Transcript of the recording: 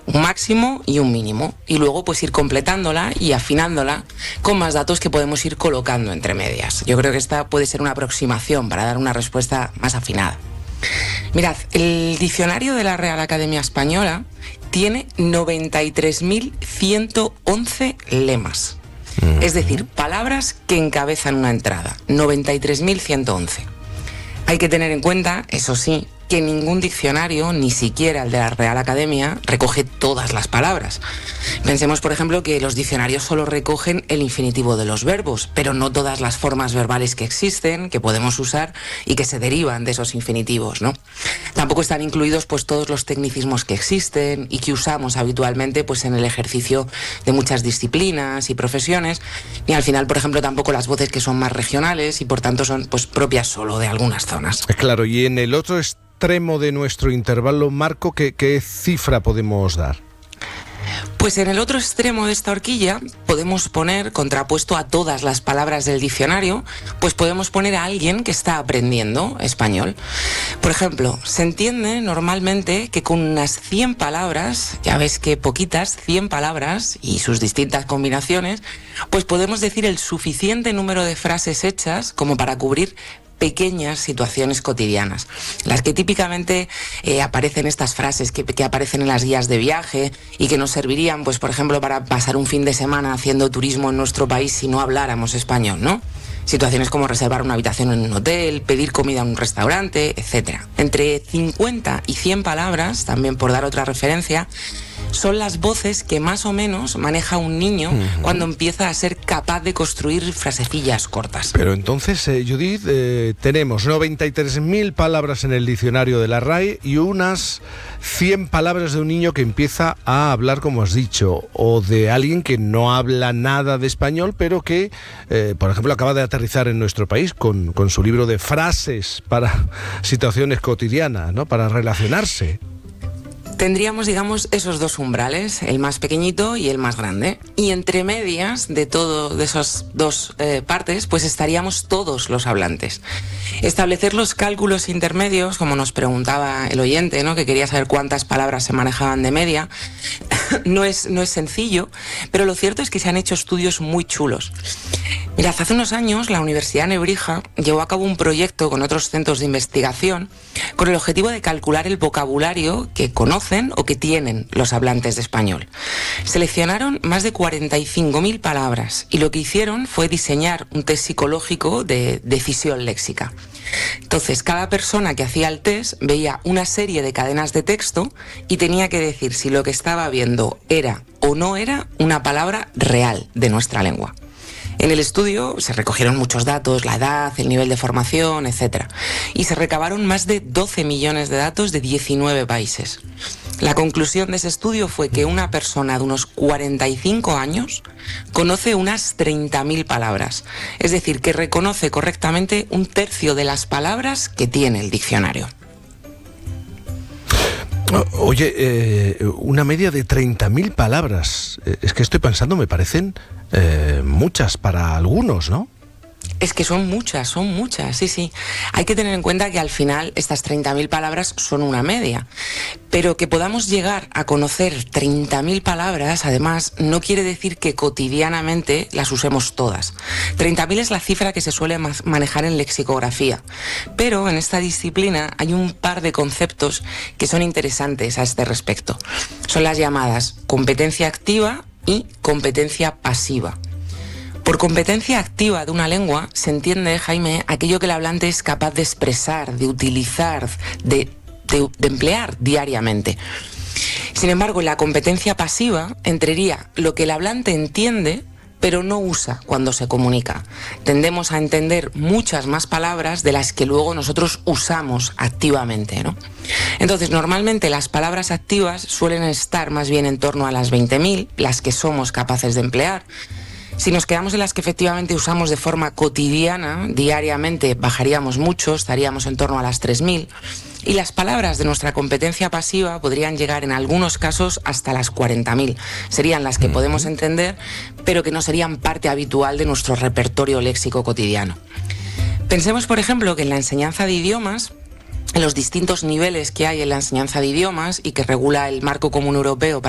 un máximo y un mínimo, y luego pues ir completándola y afinándola con más datos que podemos ir colocando entre medias. Yo creo que esta puede ser una aproximación para dar una respuesta más afinada. Mirad, el diccionario de la Real Academia Española tiene 93.111 lemas. Es decir, palabras que encabezan una entrada. 93.111. Hay que tener en cuenta, eso sí, que ningún diccionario, ni siquiera el de la Real Academia, recoge todas las palabras. Pensemos, por ejemplo, que los diccionarios solo recogen el infinitivo de los verbos, pero no todas las formas verbales que existen, que podemos usar y que se derivan de esos infinitivos, ¿no? Tampoco están incluidos pues todos los tecnicismos que existen y que usamos habitualmente pues en el ejercicio de muchas disciplinas y profesiones, ni al final, por ejemplo, tampoco las voces que son más regionales y por tanto son pues propias solo de algunas zonas. Claro, y en el otro extremo de nuestro intervalo, Marco, ¿qué cifra podemos dar? Pues en el otro extremo de esta horquilla podemos poner, contrapuesto a todas las palabras del diccionario, pues podemos poner a alguien que está aprendiendo español. Por ejemplo, se entiende normalmente que con unas 100 palabras, ya ves que poquitas, 100 palabras y sus distintas combinaciones, pues podemos decir el suficiente número de frases hechas como para cubrir pequeñas situaciones cotidianas, las que típicamente aparecen estas frases que aparecen en las guías de viaje y que nos servirían, pues por ejemplo, para pasar un fin de semana haciendo turismo en nuestro país si no habláramos español, ¿no? Situaciones como reservar una habitación en un hotel, pedir comida en un restaurante, etc. Entre 50 y 100 palabras, también por dar otra referencia, son las voces que más o menos maneja un niño cuando empieza a ser capaz de construir frasecillas cortas. Pero entonces, Judith, tenemos 93.000 palabras en el diccionario de la RAE y unas 100 palabras de un niño que empieza a hablar, como has dicho, o de alguien que no habla nada de español, pero que, por ejemplo, acaba de aterrizar en nuestro país con su libro de frases para situaciones cotidianas, ¿no? Para relacionarse. Tendríamos, digamos, esos dos umbrales, el más pequeñito y el más grande. Y entre medias de esas dos partes, pues estaríamos todos los hablantes. Establecer los cálculos intermedios, como nos preguntaba el oyente, ¿no?, que quería saber cuántas palabras se manejaban de media, no es sencillo, pero lo cierto es que se han hecho estudios muy chulos. Mirad, hace unos años la Universidad de Nebrija llevó a cabo un proyecto con otros centros de investigación con el objetivo de calcular el vocabulario que conocen o que tienen los hablantes de español. Seleccionaron más de 45.000 palabras y lo que hicieron fue diseñar un test psicológico de decisión léxica. Entonces, cada persona que hacía el test veía una serie de cadenas de texto y tenía que decir si lo que estaba viendo era o no era una palabra real de nuestra lengua. En el estudio se recogieron muchos datos, la edad, el nivel de formación, etc. Y se recabaron más de 12 millones de datos de 19 países. La conclusión de ese estudio fue que una persona de unos 45 años conoce unas 30.000 palabras. Es decir, que reconoce correctamente un tercio de las palabras que tiene el diccionario. Oye, una media de 30.000 palabras. Es que estoy pensando, me parecen muchas para algunos, ¿no? Es que son muchas, sí. Hay que tener en cuenta que al final estas 30.000 palabras son una media, pero que podamos llegar a conocer 30.000 palabras, además, no quiere decir que cotidianamente las usemos todas. 30.000 es la cifra que se suele manejar en lexicografía, pero en esta disciplina hay un par de conceptos que son interesantes a este respecto. Son las llamadas competencia activa y competencia pasiva. Por competencia activa de una lengua se entiende, Jaime, aquello que el hablante es capaz de expresar, de utilizar, de emplear diariamente. Sin embargo, en la competencia pasiva entraría lo que el hablante entiende, pero no usa cuando se comunica. Tendemos a entender muchas más palabras de las que luego nosotros usamos activamente, ¿no? Entonces, normalmente las palabras activas suelen estar más bien en torno a las 20.000, las que somos capaces de emplear. Si nos quedamos en las que efectivamente usamos de forma cotidiana, diariamente, bajaríamos mucho, estaríamos en torno a las 3.000. Y las palabras de nuestra competencia pasiva podrían llegar en algunos casos hasta las 40.000. Serían las que podemos entender, pero que no serían parte habitual de nuestro repertorio léxico cotidiano. Pensemos, por ejemplo, que en la enseñanza de idiomas, en los distintos niveles que hay en la enseñanza de idiomas y que regula el Marco Común Europeo